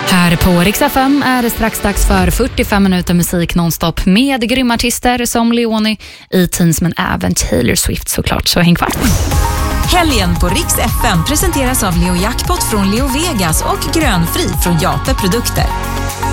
Här på Rix FM är det strax dags för 45 minuter musik nonstop med grymma artister som Leonie, E-Teens men även Taylor Swift såklart, så häng kvar. Helgen på Rix FM presenteras av Leo Jackpot från Leo Vegas och Grönfri från Jape Produkter.